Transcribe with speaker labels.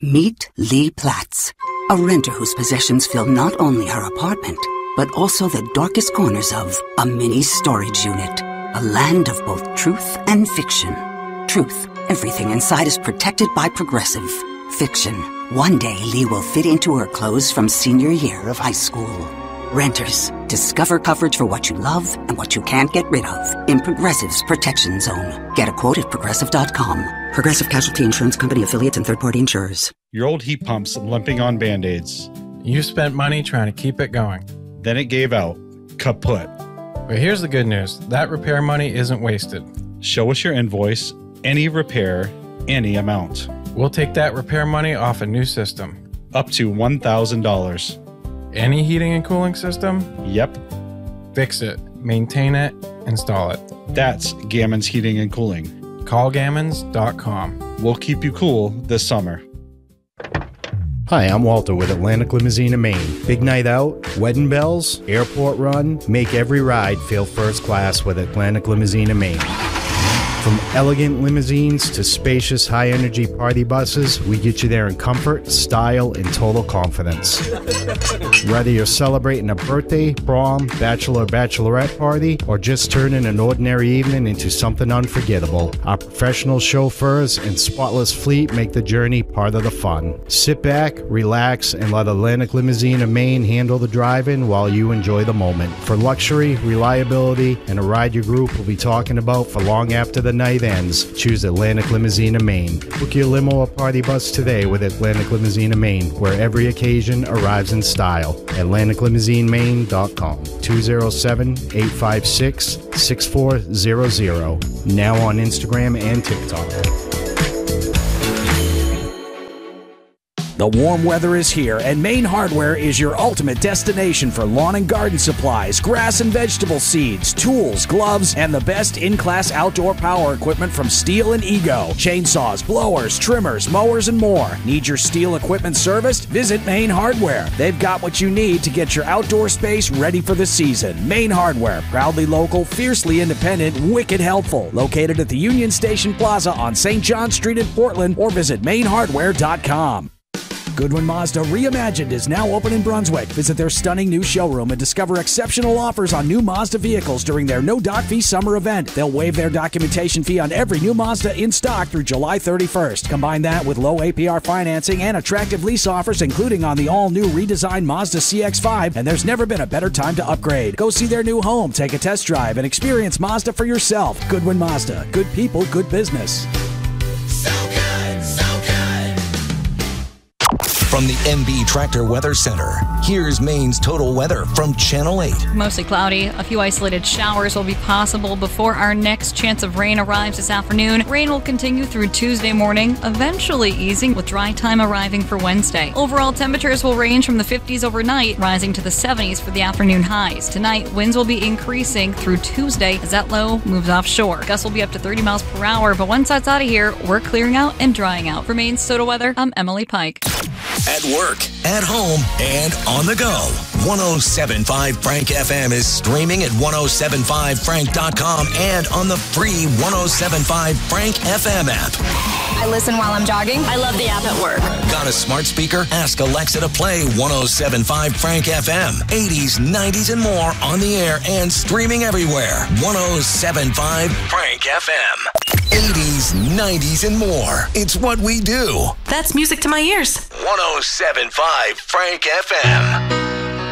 Speaker 1: Meet Lee Platts, a renter whose possessions fill not only her apartment, but also the darkest corners of a mini storage unit. A land of both truth and fiction. Truth, everything inside is protected by Progressive. Fiction, one day Lee will fit into her clothes from senior year of high school. Renters, discover coverage for what you love and what you can't get rid of in Progressive's Protection Zone. Get a quote at Progressive.com. Progressive Casualty Insurance Company affiliates and third-party insurers.
Speaker 2: Your old heat pump's limping on Band-Aids.
Speaker 3: You spent money trying to keep it going.
Speaker 2: Then it gave out. Kaput.
Speaker 3: But here's the good news. That repair money isn't wasted.
Speaker 2: Show us your invoice, any repair, any amount.
Speaker 3: We'll take that repair money off a new system.
Speaker 2: Up to $1,000.
Speaker 3: Any heating and cooling system?
Speaker 2: Yep.
Speaker 3: Fix it, maintain it, install it.
Speaker 2: That's Gammons Heating and Cooling.
Speaker 3: Callgammons.com.
Speaker 2: We'll keep you cool this summer.
Speaker 4: Hi, I'm Walter with Atlantic Limousine of Maine. Big night out, wedding bells, airport run, make every ride feel first class with Atlantic Limousine of Maine. From elegant limousines to spacious high-energy party buses, we get you there in comfort, style, and total confidence. Whether you're celebrating a birthday, prom, bachelor or bachelorette party, or just turning an ordinary evening into something unforgettable, our professional chauffeurs and spotless fleet make the journey part of the fun. Sit back, relax, and let Atlantic Limousine of Maine handle the driving while you enjoy the moment. For luxury, reliability, and a ride your group will be talking about for long after the night ends, choose Atlantic Limousine of Maine. Book your limo or party bus today with Atlantic Limousine of Maine, where every occasion arrives in style. AtlanticLimousineMaine.com. 207-856-6400. Now on Instagram and TikTok.
Speaker 5: The warm weather is here, and Maine Hardware is your ultimate destination for lawn and garden supplies, grass and vegetable seeds, tools, gloves, and the best in-class outdoor power equipment from Steel and Ego. Chainsaws, blowers, trimmers, mowers, and more. Need your Steel equipment serviced? Visit Maine Hardware. They've got what you need to get your outdoor space ready for the season. Maine Hardware, proudly local, fiercely independent, wicked helpful. Located at the Union Station Plaza on St. John Street in Portland, or visit mainhardware.com. Goodwin Mazda Reimagined is now open in Brunswick. Visit their stunning new showroom and discover exceptional offers on new Mazda vehicles during their no doc fee summer event. They'll waive their documentation fee on every new Mazda in stock through July 31st. Combine that with low APR financing and attractive lease offers, including on the all-new redesigned Mazda CX-5, and there's never been a better time to upgrade. Go see their new home, take a test drive, and experience Mazda for yourself. Goodwin Mazda. Good people, good business.
Speaker 6: From the MB Tractor Weather Center, here's Maine's total weather from Channel 8.
Speaker 7: Mostly cloudy. A few isolated showers will be possible before our next chance of rain arrives this afternoon. Rain will continue through Tuesday morning, eventually easing with dry time arriving for Wednesday. Overall temperatures will range from the 50s overnight, rising to the 70s for the afternoon highs. Tonight, winds will be increasing through Tuesday as that low moves offshore. Gusts will be up to 30 miles per hour, but once that's out of here, we're clearing out and drying out. For Maine's Total Weather, I'm Emily Pike.
Speaker 6: At work, at home, and on the go. 107.5 Frank FM is streaming at 1075frank.com and on the free 107.5 Frank FM app.
Speaker 8: I listen while I'm jogging. I love the app at work.
Speaker 6: Got a smart speaker? Ask Alexa to play 107.5 Frank FM. 80s, 90s, and more on the air and streaming everywhere. 107.5 Frank FM. 80s, 90s, and more. It's what we do.
Speaker 9: That's music to my ears.
Speaker 6: 107.5 Frank FM.